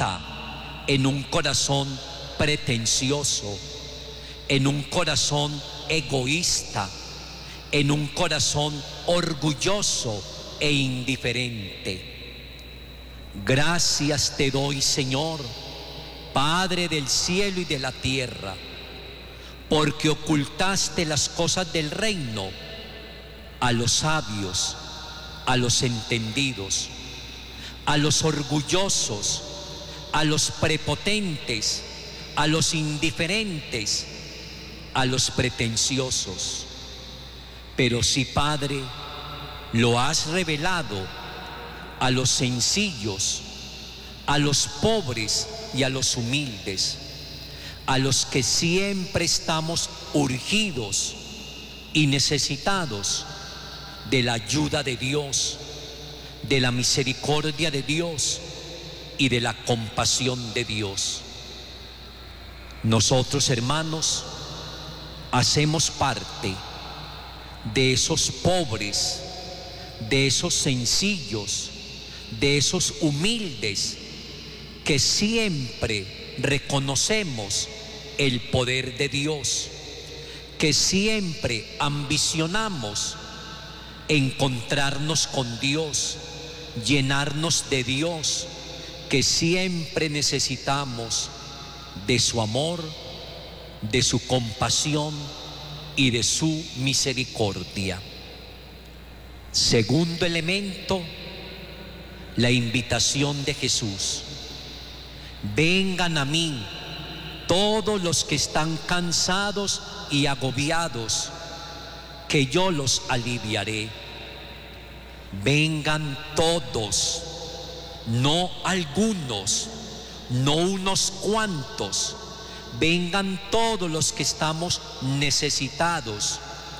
habita en un corazón pretencioso, en un corazón egoísta, en un corazón orgulloso e indiferente. Gracias te doy, Señor, Padre del cielo y de la tierra, porque ocultaste las cosas del reino a los sabios, a los entendidos, a los orgullosos, a los prepotentes, a los indiferentes, a los pretenciosos. Pero sí, Padre, lo has revelado a los sencillos, a los pobres y a los humildes, a los que siempre estamos urgidos y necesitados de la ayuda de Dios, de la misericordia de Dios y de la compasión de Dios. Nosotros, hermanos, hacemos parte de esos pobres, de esos sencillos, de esos humildes que siempre reconocemos el poder de Dios, que siempre ambicionamos encontrarnos con Dios, llenarnos de Dios, que siempre necesitamos de su amor, de su compasión y de su misericordia. Segundo elemento, la invitación de Jesús. Vengan a mí todos los que están cansados y agobiados, que yo los aliviaré. Vengan todos, no algunos, no unos cuantos. Vengan todos los que estamos necesitados,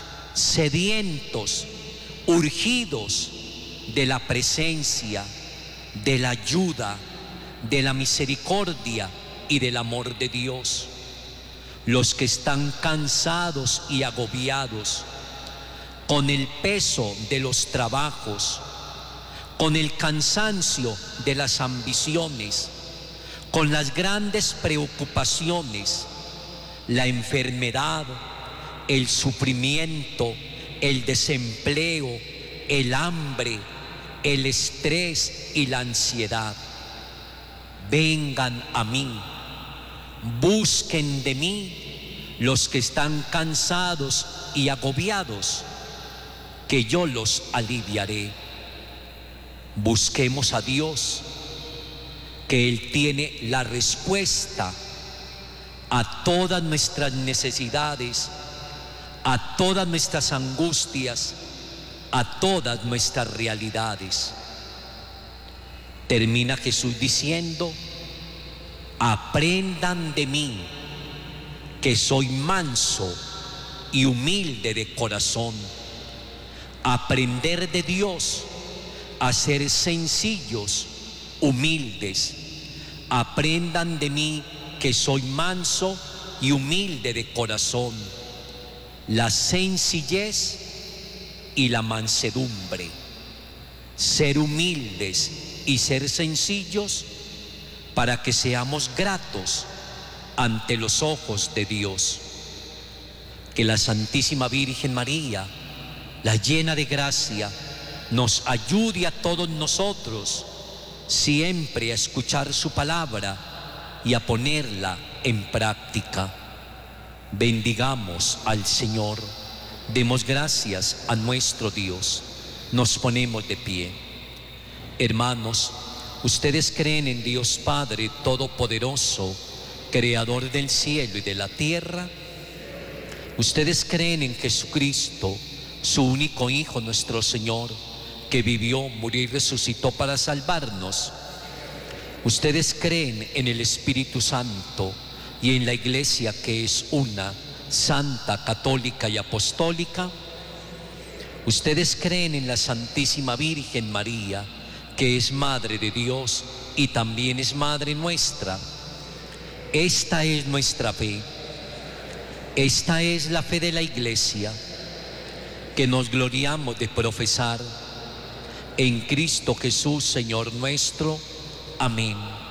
sedientos, urgidos de la presencia, de la ayuda, de la misericordia y del amor de Dios. Los que están cansados y agobiados con el peso de los trabajos, con el cansancio de las ambiciones, con las grandes preocupaciones, la enfermedad, el sufrimiento, el desempleo, el hambre, el estrés y la ansiedad. Vengan a mí, busquen de mí los que están cansados y agobiados, que yo los aliviaré. Busquemos a Dios, que Él tiene la respuesta a todas nuestras necesidades, a todas nuestras angustias, a todas nuestras realidades. Termina Jesús diciendo: aprendan de mí, que soy manso y humilde de corazón. Aprender de Dios a ser sencillos, humildes. Aprendan de mí, que soy manso y humilde de corazón. La sencillez y la mansedumbre. Ser humildes y ser sencillos para que seamos gratos ante los ojos de Dios. Que la Santísima Virgen María, la llena de gracia, nos ayude a todos nosotros siempre a escuchar su palabra y a ponerla en práctica. Bendigamos al Señor, demos gracias a nuestro Dios. Nos ponemos de pie. Hermanos, ¿ustedes creen en Dios Padre Todopoderoso, Creador del cielo y de la tierra? ¿Ustedes creen en Jesucristo, su único Hijo, nuestro Señor, que vivió, murió y resucitó para salvarnos? ¿Ustedes creen en el Espíritu Santo y en la Iglesia, que es una, santa, católica y apostólica? ¿Ustedes creen en la Santísima Virgen María, que es Madre de Dios y también es Madre nuestra? Esta es nuestra fe. Esta es la fe de la Iglesia, que nos gloriamos de profesar en Cristo Jesús, Señor nuestro. Amén.